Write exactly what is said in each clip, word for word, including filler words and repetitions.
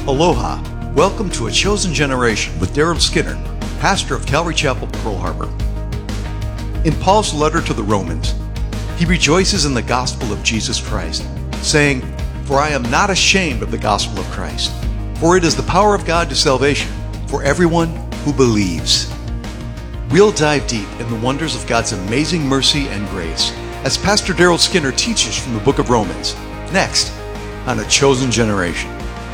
Aloha. Welcome to A Chosen Generation with Daryl Skinner, pastor of Calvary Chapel, Pearl Harbor. In Paul's letter to the Romans, he rejoices in the gospel of Jesus Christ, saying, "For I am not ashamed of the gospel of Christ, for it is the power of God to salvation for everyone who believes." We'll dive deep in the wonders of God's amazing mercy and grace as Pastor Daryl Skinner teaches from the book of Romans, next on A Chosen Generation.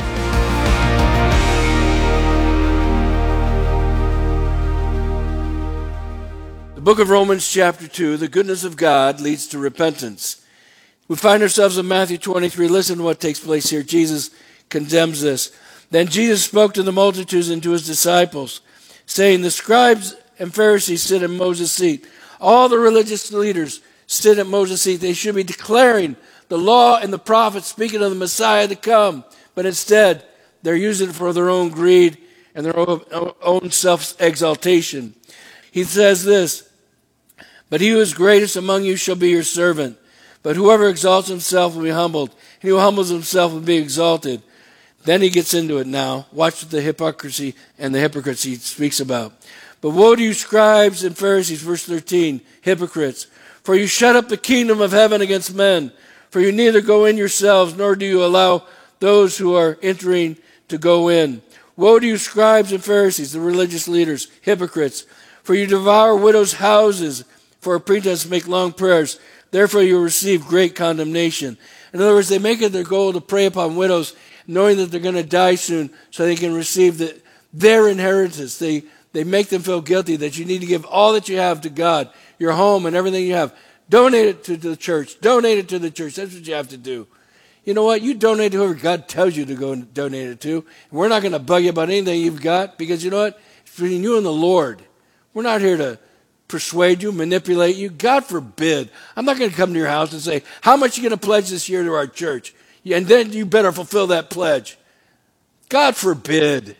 The book of Romans chapter two, the goodness of God leads to repentance. We find ourselves in Matthew twenty-three. Listen to what takes place here. Jesus condemns this. Then Jesus spoke to the multitudes and to his disciples, saying, "The scribes and Pharisees sit at Moses' seat." All the religious leaders sit at Moses' seat. They should be declaring the law and the prophets, speaking of the Messiah to come. But instead, they're using it for their own greed and their own self-exaltation. He says this, "But he who is greatest among you shall be your servant. But whoever exalts himself will be humbled, and he who humbles himself will be exalted." Then he gets into it now. Watch the hypocrisy and the hypocrites he speaks about. "But woe to you, scribes and Pharisees," verse thirteen, "hypocrites, for you shut up the kingdom of heaven against men. For you neither go in yourselves, nor do you allow those who are entering to go in. Woe to you, scribes and Pharisees," the religious leaders, "hypocrites, for you devour widows' houses for a pretense to make long prayers. Therefore you will receive great condemnation." In other words, they make it their goal to prey upon widows, knowing that they're going to die soon, so they can receive the, their inheritance. They, they make them feel guilty that you need to give all that you have to God, your home and everything you have. Donate it to the church. Donate it to the church. That's what you have to do. You know what? You donate to whoever God tells you to go and donate it to. We're not going to bug you about anything you've got, because you know what? It's between you and the Lord. We're not here to persuade you, manipulate you. God forbid. I'm not going to come to your house and say, "How much are you going to pledge this year to our church?" And then you better fulfill that pledge. God forbid.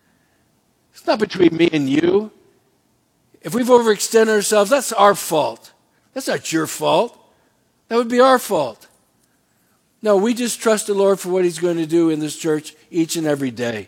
It's not between me and you. If we've overextended ourselves, that's our fault. That's not your fault. That would be our fault. No, we just trust the Lord for what he's going to do in this church each and every day.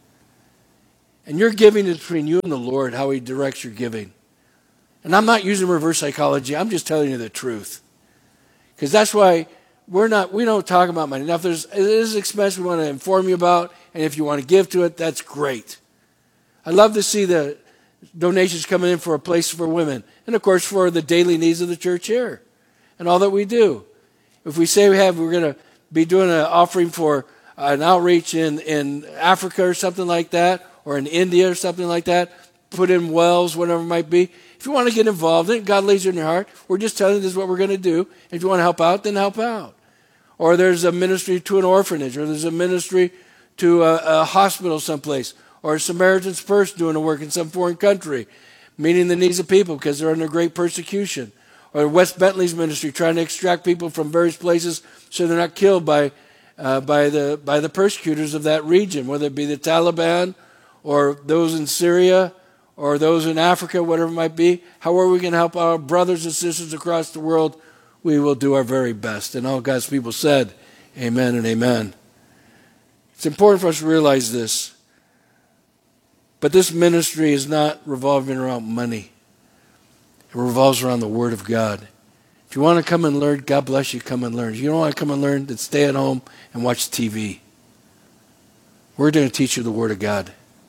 And your giving is between you and the Lord, how he directs your giving. And I'm not using reverse psychology. I'm just telling you the truth. Because that's why we're not, we don't talk about money. Now, if there's, it is an expense we want to inform you about, and if you want to give to it, that's great. I love to see the donations coming in for a place for women. And, of course, for the daily needs of the church here and all that we do. If we say we have, we're going to be doing an offering for an outreach in, in Africa or something like that, or in India or something like that, put in wells, whatever it might be. If you want to get involved in it, God lays it in your heart. We're just telling you this is what we're going to do. If you want to help out, then help out. Or there's a ministry to an orphanage, or there's a ministry to a, a hospital someplace, or a Samaritan's Purse doing a work in some foreign country, meeting the needs of people because they're under great persecution. Or West Bentley's ministry trying to extract people from various places so they're not killed by uh, by the by the persecutors of that region, whether it be the Taliban or those in Syria or those in Africa, whatever it might be. However we can help our brothers and sisters across the world, we will do our very best. And all God's people said, amen and amen. It's important for us to realize this. But this ministry is not revolving around money. It revolves around the Word of God. If you want to come and learn, God bless you, come and learn. If you don't want to come and learn, then stay at home and watch T V. We're going to teach you the Word of God.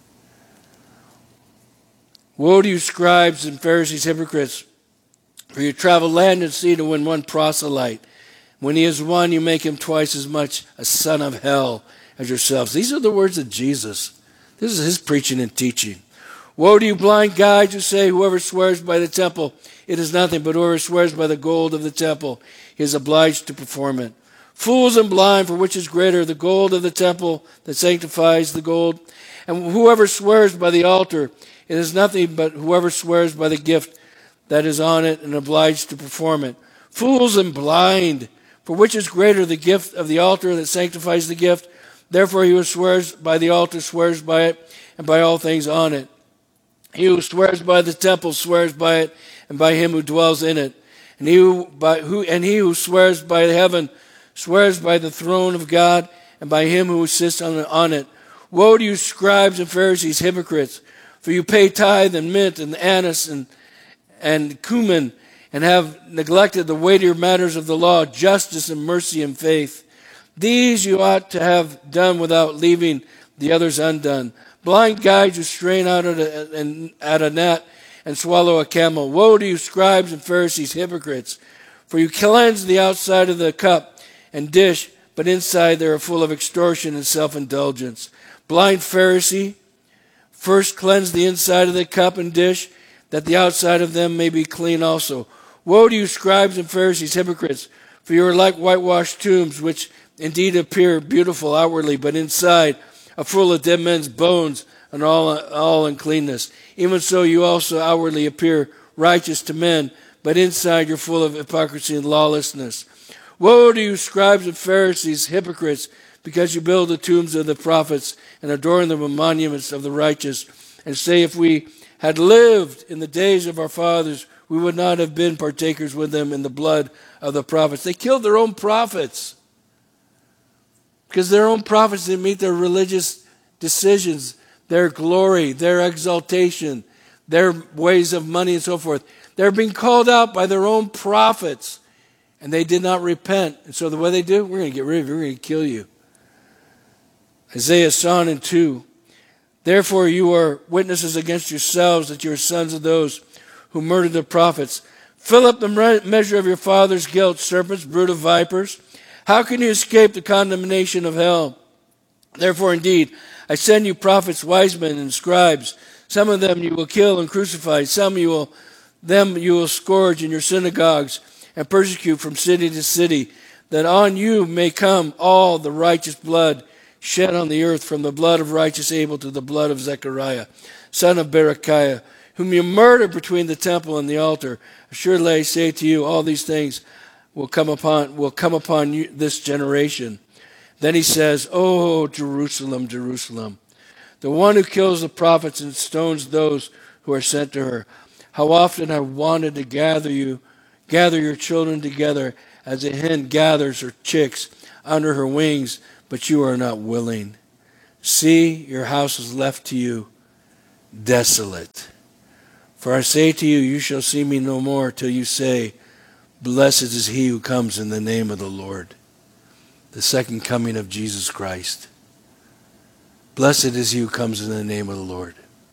"Woe to you, scribes and Pharisees, hypocrites, for you travel land and sea to win one proselyte. When he is won, you make him twice as much a son of hell as yourselves." These are the words of Jesus. This is his preaching and teaching. "Woe to you, blind guides, who say, whoever swears by the temple, it is nothing, but whoever swears by the gold of the temple, he is obliged to perform it. Fools and blind, for which is greater, the gold of the temple that sanctifies the gold? And whoever swears by the altar, it is nothing, but whoever swears by the gift that is on it and obliged to perform it. Fools and blind, for which is greater, the gift of the altar that sanctifies the gift? Therefore he who swears by the altar swears by it, and by all things on it. He who swears by the temple swears by it, and by him who dwells in it. And he who, by, who, and he who swears by heaven swears by the throne of God, and by him who sits on, on it. Woe to you, scribes and Pharisees, hypocrites, for you pay tithe and mint and anise and, and cumin, and have neglected the weightier matters of the law, justice and mercy and faith. These you ought to have done without leaving the others undone. Blind guides who strain out at a, at a gnat and swallow a camel. Woe to you, scribes and Pharisees, hypocrites, for you cleanse the outside of the cup and dish, but inside they are full of extortion and self-indulgence. Blind Pharisee, first cleanse the inside of the cup and dish, that the outside of them may be clean also. Woe to you, scribes and Pharisees, hypocrites, for you are like whitewashed tombs, which indeed appear beautiful outwardly, but inside are full of dead men's bones and all, all uncleanness. Even so you also outwardly appear righteous to men, but inside you're full of hypocrisy and lawlessness. Woe to you, scribes and Pharisees, hypocrites, because you build the tombs of the prophets and adorn them with monuments of the righteous, and say, if we had lived in the days of our fathers, we would not have been partakers with them in the blood of the prophets. They killed their own prophets because their own prophets didn't meet their religious decisions, their glory, their exaltation, their ways of money and so forth. They're being called out by their own prophets, and they did not repent. And so the way they do, we're going to get rid of you, we're going to kill you. Isaiah saw in two, therefore you are witnesses against yourselves that you are sons of those who murdered the prophets. Fill up the measure of your father's guilt, serpents, brood of vipers. How can you escape the condemnation of hell? Therefore, indeed, I send you prophets, wise men, and scribes. Some of them you will kill and crucify. Some you will, them you will scourge in your synagogues and persecute from city to city, that on you may come all the righteous blood shed on the earth, from the blood of righteous Abel to the blood of Zechariah, son of Berechiah, whom you murdered between the temple and the altar. Assuredly I say to you, all these things will come upon will come upon you, this generation. Then he says, oh, Jerusalem, Jerusalem, the one who kills the prophets and stones those who are sent to her. How often I wanted to gather you, gather your children together as a hen gathers her chicks under her wings, but you are not willing. See, your house is left to you desolate. For I say to you, you shall see me no more till you say, blessed is he who comes in the name of the Lord. The second coming of Jesus Christ. Blessed is he who comes in the name of the Lord.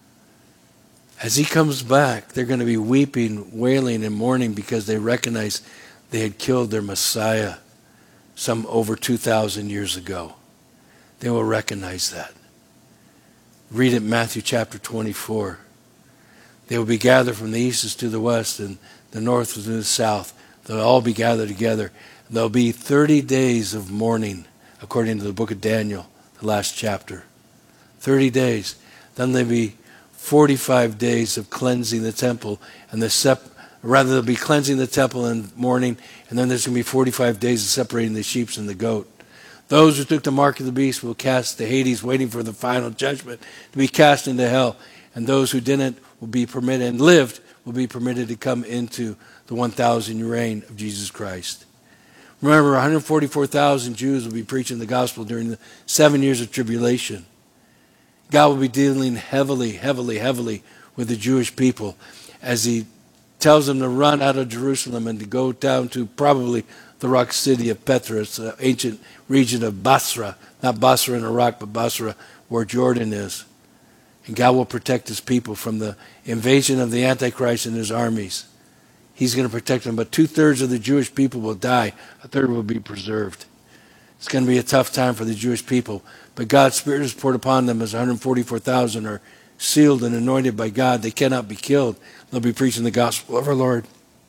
As he comes back, they're going to be weeping, wailing, and mourning because they recognize they had killed their Messiah some over two thousand years ago. They will recognize that. Read it in Matthew chapter twenty-four. They will be gathered from the east to the west and the north to the south. They'll all be gathered together. There'll be thirty days of mourning, according to the book of Daniel, the last chapter. thirty days. Then there'll be forty-five days of cleansing the temple, and the sep- rather they'll be cleansing the temple and mourning, and then there's going to be forty-five days of separating the sheep and the goat. Those who took the mark of the beast will cast to Hades, waiting for the final judgment to be cast into hell. And those who didn't will be permitted and lived will be permitted to come into the one thousand year reign of Jesus Christ. Remember, one hundred forty-four thousand Jews will be preaching the gospel during the seven years of tribulation. God will be dealing heavily, heavily, heavily with the Jewish people as he tells them to run out of Jerusalem and to go down to probably the rock city of Petra, the ancient region of Basra. Not Basra in Iraq, but Basra where Jordan is. And God will protect his people from the invasion of the Antichrist and his armies. He's going to protect them, but two-thirds of the Jewish people will die. A third will be preserved. It's going to be a tough time for the Jewish people, but God's Spirit is poured upon them as one hundred forty-four thousand are sealed and anointed by God. They cannot be killed. They'll be preaching the gospel of our Lord.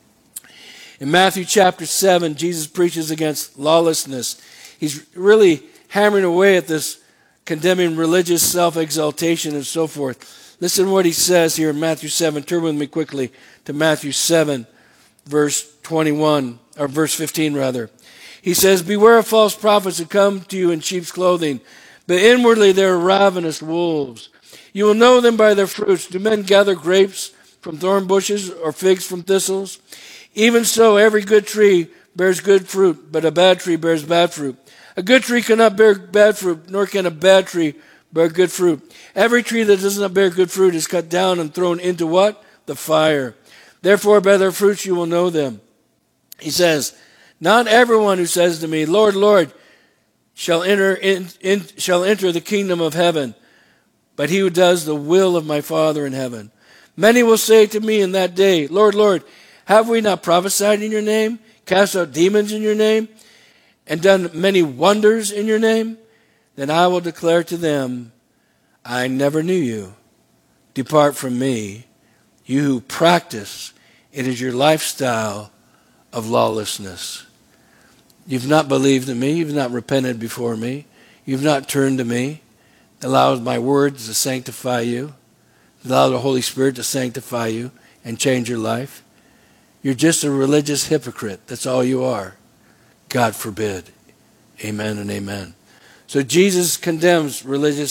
In Matthew chapter seven, Jesus preaches against lawlessness. He's really hammering away at this, condemning religious self-exaltation and so forth. Listen to what he says here in Matthew seven. Turn with me quickly to Matthew seven, verse twenty-one, or verse fifteen rather. He says, beware of false prophets who come to you in sheep's clothing, but inwardly they are ravenous wolves. You will know them by their fruits. Do men gather grapes from thorn bushes or figs from thistles? Even so, every good tree bears good fruit, but a bad tree bears bad fruit. A good tree cannot bear bad fruit, nor can a bad tree bear good fruit. Every tree that does not bear good fruit is cut down and thrown into what? The fire. Therefore, by their fruits you will know them. He says, not everyone who says to me, Lord, Lord, shall enter in, in, shall enter the kingdom of heaven, but he who does the will of my Father in heaven. Many will say to me in that day, Lord, Lord, have we not prophesied in your name, cast out demons in your name, and done many wonders in your name? Then I will declare to them, I never knew you. Depart from me, you who practice, it is your lifestyle of lawlessness. You've not believed in me. You've not repented before me. You've not turned to me. Allow my words to sanctify you. Allow the Holy Spirit to sanctify you and change your life. You're just a religious hypocrite. That's all you are. God forbid. Amen and amen. So Jesus condemns religious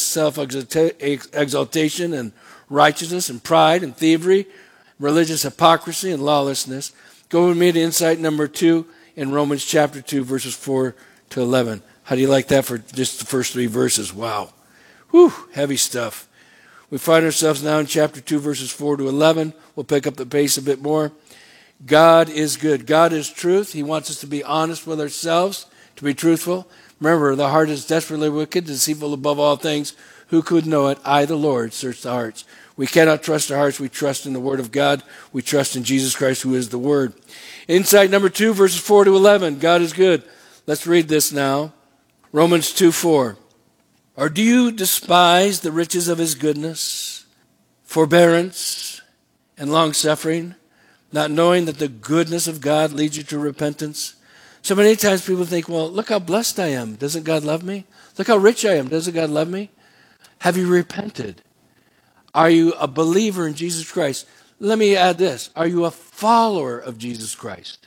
self-exaltation and righteousness and pride and thievery, religious hypocrisy and lawlessness. Go with me to insight number two in Romans chapter two, verses four to eleven. How do you like that for just the first three verses? Wow. Whew, heavy stuff. We find ourselves now in chapter two, verses four to eleven. We'll pick up the pace a bit more. God is good. God is truth. He wants us to be honest with ourselves, to be truthful. Remember, the heart is desperately wicked, deceitful above all things. Who could know it? I, the Lord, search the hearts. We cannot trust our hearts. We trust in the Word of God. We trust in Jesus Christ, who is the Word. Insight number two, verses four to eleven. God is good. Let's read this now. Romans two four. Or do you despise the riches of his goodness, forbearance, and long-suffering, not knowing that the goodness of God leads you to repentance? So many times people think, well, look how blessed I am. Doesn't God love me? Look how rich I am. Doesn't God love me? Have you repented? Are you a believer in Jesus Christ? Let me add this. Are you a follower of Jesus Christ?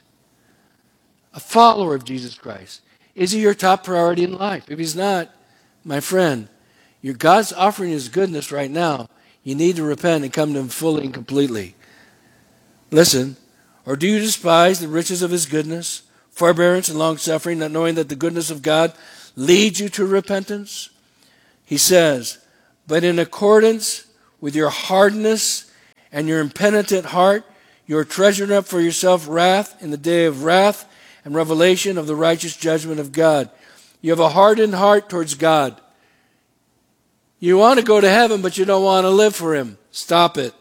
A follower of Jesus Christ. Is he your top priority in life? If he's not, my friend, your God's offering his goodness right now. You need to repent and come to him fully and completely. Listen, or do you despise the riches of his goodness, forbearance and long-suffering, not knowing that the goodness of God leads you to repentance? He says, but in accordance with your hardness and your impenitent heart, you are treasuring up for yourself wrath in the day of wrath and revelation of the righteous judgment of God. You have a hardened heart towards God. You want to go to heaven, but you don't want to live for him. Stop it.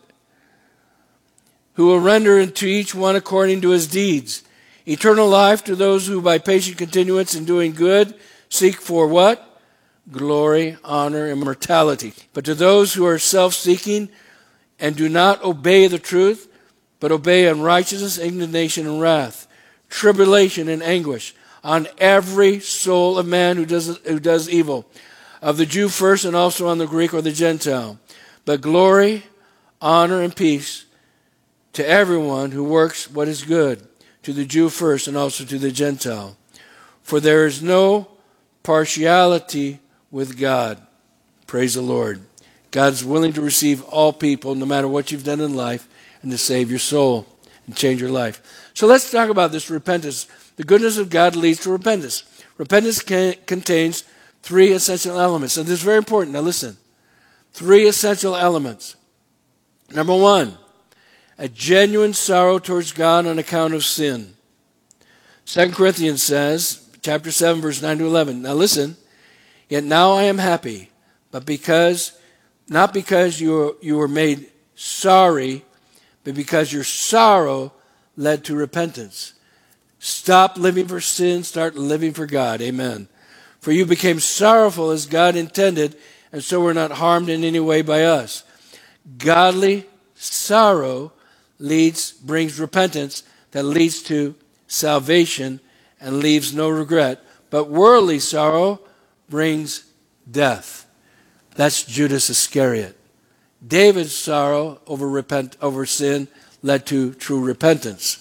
Who will render unto each one according to his deeds. Eternal life to those who by patient continuance in doing good seek for what? Glory, honor, immortality. But to those who are self-seeking and do not obey the truth, but obey unrighteousness, indignation, and wrath, tribulation and anguish on every soul of man who does, who does evil, of the Jew first and also on the Greek or the Gentile. But glory, honor, and peace to everyone who works what is good, to the Jew first and also to the Gentile. For there is no partiality with God. Praise the Lord. God is willing to receive all people, no matter what you've done in life, and to save your soul and change your life. So let's talk about this repentance. The goodness of God leads to repentance. Repentance can, contains three essential elements. And this is very important. Now listen. Three essential elements. Number one, a genuine sorrow towards God on account of sin. Second Corinthians says, chapter seven, verse nine to eleven. Now listen. Yet now I am happy, but because, not because you were, you were made sorry, but because your sorrow led to repentance. Stop living for sin, start living for God. Amen. For you became sorrowful as God intended, and so were not harmed in any way by us. Godly sorrow leads, brings repentance that leads to salvation and leaves no regret. But worldly sorrow brings death. That's Judas Iscariot. David's sorrow over repent over sin led to true repentance.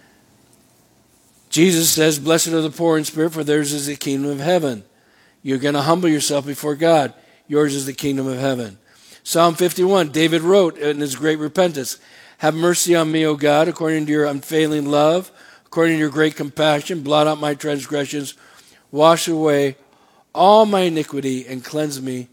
Jesus says, blessed are the poor in spirit, for theirs is the kingdom of heaven. You're going to humble yourself before God. Yours is the kingdom of heaven. Psalm fifty-one, David wrote in his great repentance, have mercy on me, O God, according to your unfailing love, according to your great compassion, blot out my transgressions, wash away all my iniquity, and cleanse me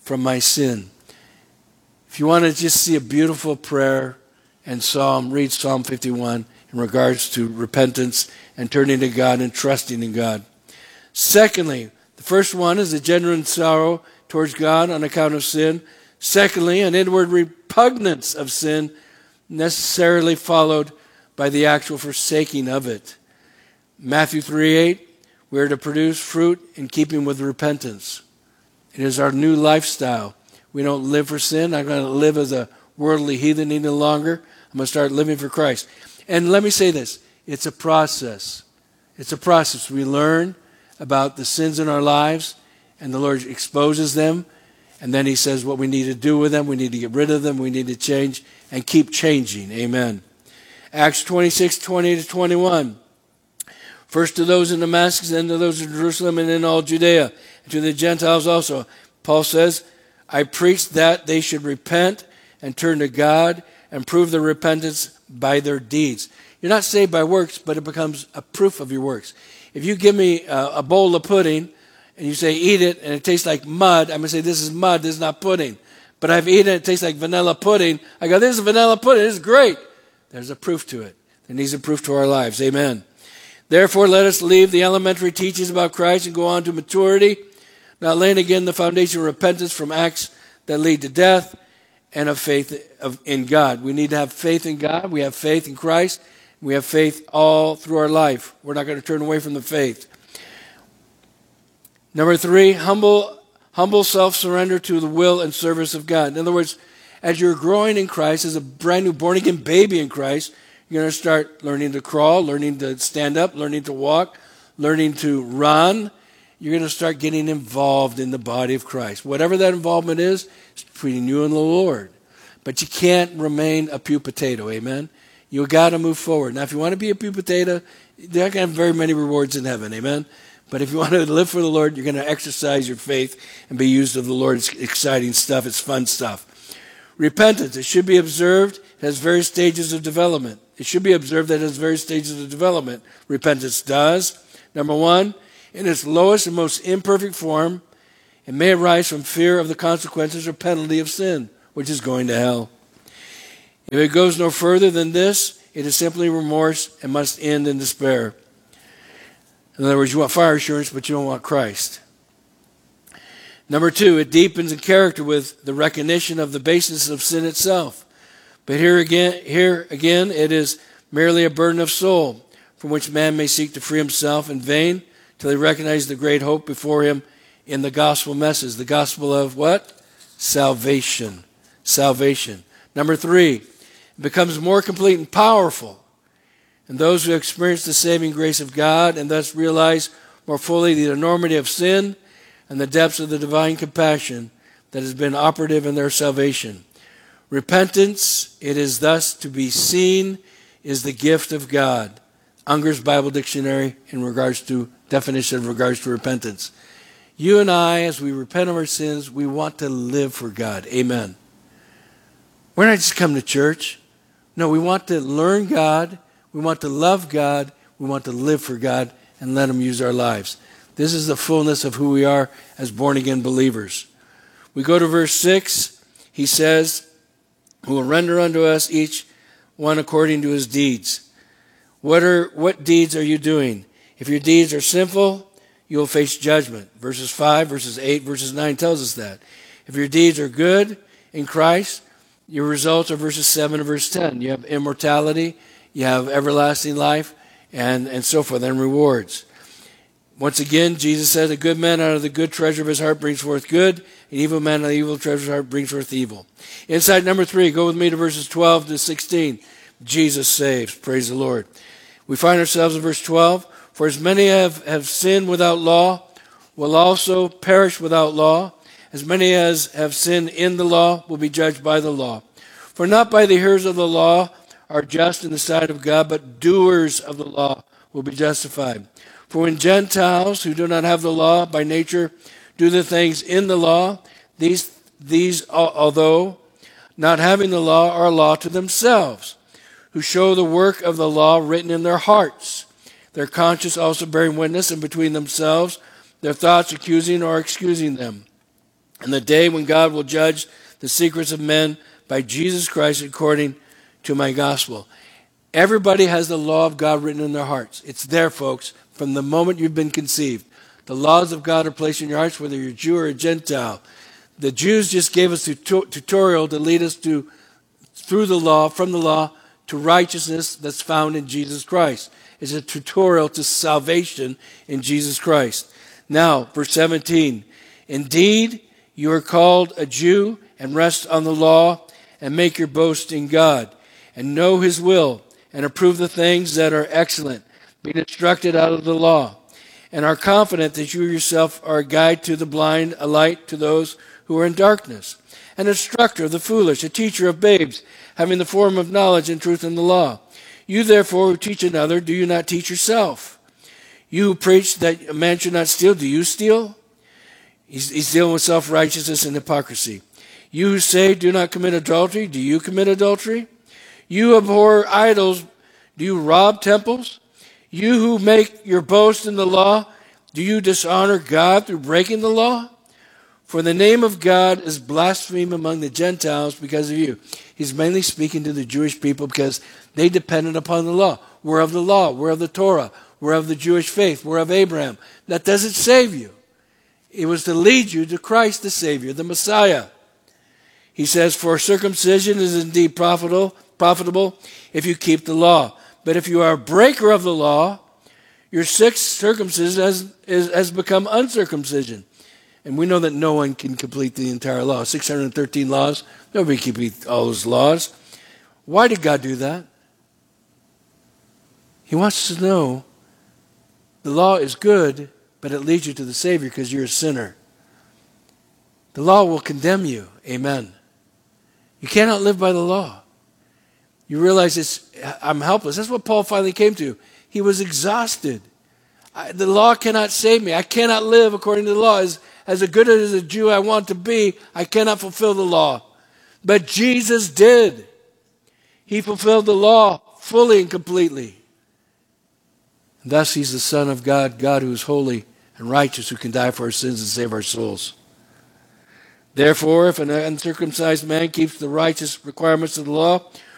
from my sin. If you want to just see a beautiful prayer and psalm, read Psalm fifty-one in regards to repentance and turning to God and trusting in God. Secondly, the first one is a genuine sorrow towards God on account of sin. Secondly, an inward repugnance of sin, necessarily followed by the actual forsaking of it. Matthew three eight, we are to produce fruit in keeping with repentance. It is our new lifestyle. We don't live for sin. I'm going to live as a worldly heathen any longer. I'm going to start living for Christ. And let me say this. It's a process. It's a process. We learn about the sins in our lives, and the Lord exposes them, and then he says what we need to do with them. We need to get rid of them. We need to change and keep changing. Amen. Acts twenty-six twenty to twenty-one. First to those in Damascus, then to those in Jerusalem, and in all Judea, and to the Gentiles also. Paul says, I preached that they should repent and turn to God and prove their repentance by their deeds. You're not saved by works, but it becomes a proof of your works. If you give me a, a bowl of pudding and you say, eat it, and it tastes like mud, I'm going to say, this is mud, this is not pudding. But I've eaten it, it tastes like vanilla pudding. I go, this is vanilla pudding, this is great. There's a proof to it. There needs a proof to our lives. Amen. Therefore, let us leave the elementary teachings about Christ and go on to maturity, not laying again the foundation of repentance from acts that lead to death and of faith of, in God. We need to have faith in God. We have faith in Christ. We have faith all through our life. We're not going to turn away from the faith. Number three, humble, humble self-surrender to the will and service of God. In other words, as you're growing in Christ, as a brand new born-again baby in Christ, you're going to start learning to crawl, learning to stand up, learning to walk, learning to run. You're going to start getting involved in the body of Christ. Whatever that involvement is, it's between you and the Lord. But you can't remain a pew potato, amen? You've got to move forward. Now, if you want to be a pew potato, you're not going to have very many rewards in heaven, amen? But if you want to live for the Lord, you're going to exercise your faith and be used of the Lord. It's exciting stuff. It's fun stuff. Repentance, it should be observed. It has various stages of development. It should be observed that it has various stages of development. Repentance does. Number one, in its lowest and most imperfect form, it may arise from fear of the consequences or penalty of sin, which is going to hell. If it goes no further than this, it is simply remorse and must end in despair. In other words, you want fire assurance, but you don't want Christ. Number two, it deepens in character with the recognition of the basis of sin itself. But here again, here again, it is merely a burden of soul from which man may seek to free himself in vain till he recognizes the great hope before him in the gospel message. The gospel of what? Salvation. Salvation. Number three, it becomes more complete and powerful. And those who experience the saving grace of God and thus realize more fully the enormity of sin and the depths of the divine compassion that has been operative in their salvation. Repentance, it is thus to be seen, is the gift of God. Unger's Bible Dictionary in regards to definition in regards to repentance. You and I, as we repent of our sins, we want to live for God. Amen. We're not just coming to church. No, we want to learn God. We want to love God. We want to live for God and let him use our lives. This is the fullness of who we are as born-again believers. We go to verse six. He says, who will render unto us each one according to his deeds. What are what deeds are you doing? If your deeds are sinful, you will face judgment. Verses five, verses eight, verses nine tells us that. If your deeds are good in Christ, your results are verses seven and verse ten. You have immortality, you have everlasting life, and, and so forth, and rewards. Once again, Jesus said, a good man out of the good treasure of his heart brings forth good, an evil man out of the evil treasure of his heart brings forth evil. Insight number three, go with me to verses twelve to sixteen. Jesus saves. Praise the Lord. We find ourselves in verse twelve. For as many have, have sinned without law will also perish without law. As many as have sinned in the law will be judged by the law. For not by the hearers of the law are just in the sight of God, but doers of the law will be justified. For when Gentiles who do not have the law by nature do the things in the law, these, these although not having the law, are a law to themselves, who show the work of the law written in their hearts, their conscience also bearing witness, and between themselves their thoughts accusing or excusing them. and the day when God will judge the secrets of men by Jesus Christ according to my gospel. Everybody has the law of God written in their hearts. It's there, folks, from the moment you've been conceived. The laws of God are placed in your hearts, whether you're a Jew or a Gentile. The Jews just gave us a tutorial to lead us to through the law, from the law, to righteousness that's found in Jesus Christ. It's a tutorial to salvation in Jesus Christ. Now, verse seventeen. Indeed, you are called a Jew and rest on the law and make your boast in God and know his will and approve the things that are excellent, being instructed out of the law, and are confident that you yourself are a guide to the blind, a light to those who are in darkness, an instructor of the foolish, a teacher of babes, having the form of knowledge and truth in the law. You therefore who teach another, do you not teach yourself? You who preach that a man should not steal, do you steal? He's, he's dealing with self-righteousness and hypocrisy. You who say, do not commit adultery, do you commit adultery? You abhor idols, do you rob temples? You who make your boast in the law, do you dishonor God through breaking the law? For the name of God is blasphemed among the Gentiles because of you. He's mainly speaking to the Jewish people because they depended upon the law. We're of the law. We're of the Torah. We're of the Jewish faith. We're of Abraham. That doesn't save you. It was to lead you to Christ the Savior, the Messiah. He says, for circumcision is indeed profitable, profitable if you keep the law. But if you are a breaker of the law, your sixth circumcision has, is, has become uncircumcision. And we know that no one can complete the entire law. six hundred thirteen laws. Nobody can complete all those laws. Why did God do that? He wants us to know the law is good, but it leads you to the Savior because you're a sinner. The law will condemn you. Amen. You cannot live by the law. You realize it's, I'm helpless. That's what Paul finally came to. He was exhausted. I, the law cannot save me. I cannot live according to the law. As, as a good as a Jew I want to be, I cannot fulfill the law. But Jesus did. He fulfilled the law fully and completely. And thus he's the Son of God, God who is holy and righteous, who can die for our sins and save our souls. Therefore, if an uncircumcised man keeps the righteous requirements of the law,